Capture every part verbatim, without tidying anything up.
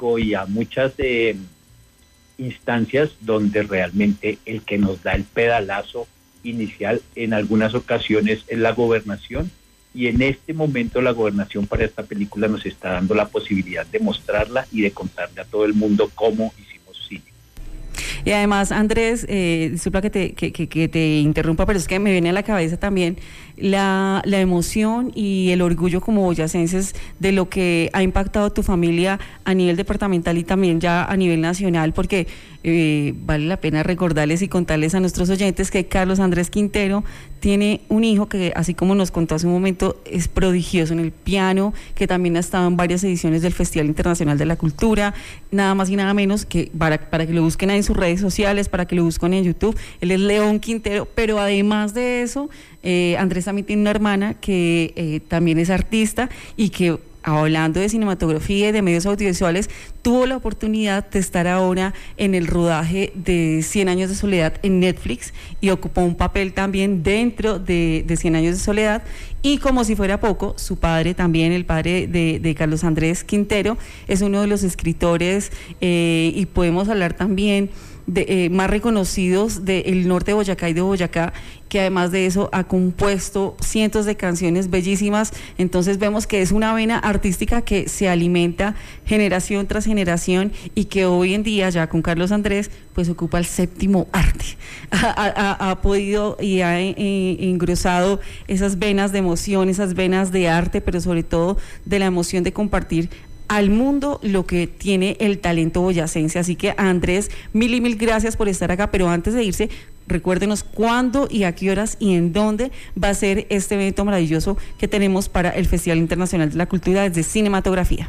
y a muchas eh, instancias donde realmente el que nos da el pedalazo inicial en algunas ocasiones es la gobernación, y en este momento la gobernación para esta película nos está dando la posibilidad de mostrarla y de contarle a todo el mundo cómo hicimos cine. Y además, Andrés, eh, disculpa que te, que, que, que te interrumpa, pero es que me viene a la cabeza también la, la emoción y el orgullo como boyacenses de lo que ha impactado tu familia a nivel departamental y también ya a nivel nacional, porque eh, vale la pena recordarles y contarles a nuestros oyentes que Carlos Andrés Quintero tiene un hijo que, así como nos contó hace un momento, es prodigioso en el piano, que también ha estado en varias ediciones del Festival Internacional de la Cultura, nada más y nada menos que para, para que lo busquen en sus redes sociales, para que lo busquen en YouTube. Él es León Quintero, pero además de eso, eh, Andrés también tiene una hermana que eh, también es artista y que, hablando de cinematografía y de medios audiovisuales, tuvo la oportunidad de estar ahora en el rodaje de Cien Años de Soledad en Netflix y ocupó un papel también dentro de, de Cien Años de Soledad. Y como si fuera poco, su padre también, el padre de, de Carlos Andrés Quintero, es uno de los escritores eh, y podemos hablar también de, eh, más reconocidos del norte de Boyacá y de Boyacá, que además de eso ha compuesto cientos de canciones bellísimas. Entonces vemos que es una vena artística que se alimenta generación tras generación y que hoy en día ya con Carlos Andrés pues ocupa el séptimo arte. Ha, ha, ha podido y ha eh, engrosado esas venas de emoción, esas venas de arte, pero sobre todo de la emoción de compartir al mundo lo que tiene el talento boyacense. Así que, Andrés, mil y mil gracias por estar acá, pero antes de irse, recuérdenos cuándo y a qué horas y en dónde va a ser este evento maravilloso que tenemos para el Festival Internacional de la Cultura desde Cinematografía.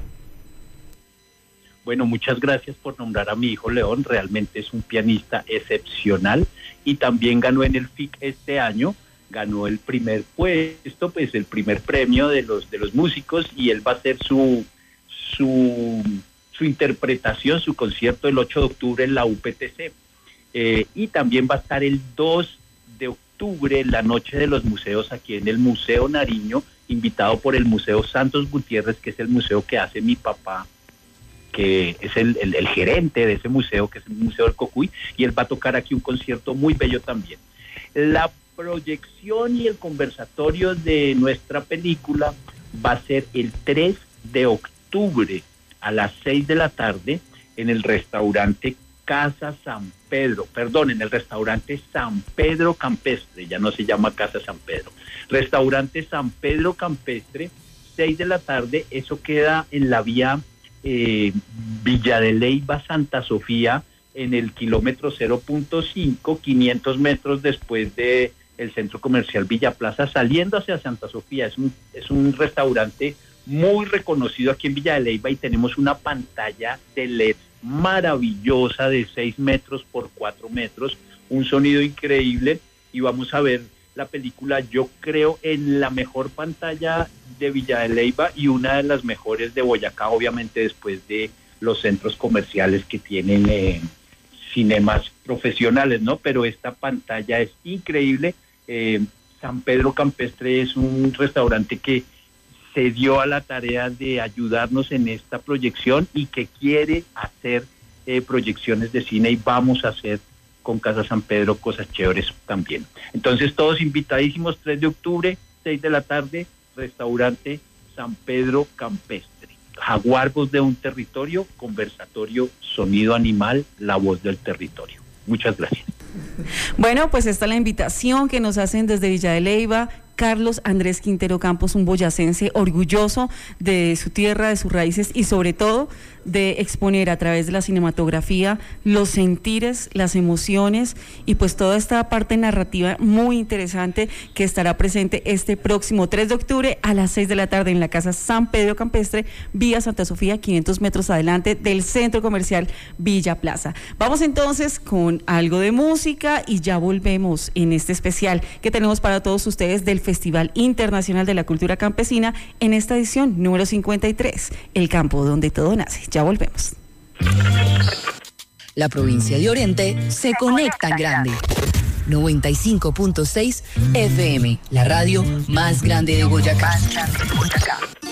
Bueno, muchas gracias por nombrar a mi hijo León, realmente es un pianista excepcional y también ganó en el F I C este año, ganó el primer puesto, pues el primer premio de los, de los músicos, y él va a hacer su... Su, su interpretación, su concierto el ocho de octubre en la U P T C. Eh, y también va a estar el dos de octubre en la Noche de los Museos aquí en el Museo Nariño, invitado por el Museo Santos Gutiérrez, que es el museo que hace mi papá, que es el, el, el gerente de ese museo, que es el Museo del Cocuy, y él va a tocar aquí un concierto muy bello también. La proyección y el conversatorio de nuestra película va a ser el tres de octubre a las seis de la tarde en el restaurante Casa San Pedro, perdón, en el restaurante San Pedro Campestre, ya no se llama Casa San Pedro, restaurante San Pedro Campestre, seis de la tarde, eso queda en la vía eh, Villa de Leyva, Santa Sofía, en el kilómetro cero punto cinco, quinientos metros después de el centro comercial Villa Plaza, saliendo hacia Santa Sofía. Es un, es un restaurante muy reconocido aquí en Villa de Leyva y tenemos una pantalla de L E D maravillosa de seis metros por cuatro metros, un sonido increíble, y vamos a ver la película, yo creo, en la mejor pantalla de Villa de Leyva y una de las mejores de Boyacá, obviamente después de los centros comerciales que tienen eh, cinemas profesionales, ¿no? Pero esta pantalla es increíble. eh, San Pedro Campestre es un restaurante que se dio a la tarea de ayudarnos en esta proyección y que quiere hacer eh, proyecciones de cine, y vamos a hacer con Casa San Pedro cosas chéveres también. Entonces todos invitadísimos, tres de octubre, seis de la tarde, restaurante San Pedro Campestre. Jaguar, voz de un territorio, conversatorio, sonido animal, la voz del territorio. Muchas gracias. Bueno, pues esta es la invitación que nos hacen desde Villa de Leyva. Carlos Andrés Quintero Campos, un boyacense orgulloso de su tierra, de sus raíces y sobre todo de exponer a través de la cinematografía los sentires, las emociones y pues toda esta parte narrativa muy interesante que estará presente este próximo tres de octubre a las seis de la tarde en la Casa San Pedro Campestre, vía Santa Sofía, quinientos metros adelante del centro comercial Villa Plaza. Vamos entonces con algo de música y ya volvemos en este especial que tenemos para todos ustedes del Festival Internacional de la Cultura Campesina en esta edición número cincuenta y tres, El Campo donde todo nace. Ya volvemos. La provincia de Oriente se conecta en grande. noventa y cinco punto seis F M, la radio más grande de Boyacá. Más grande de Boyacá.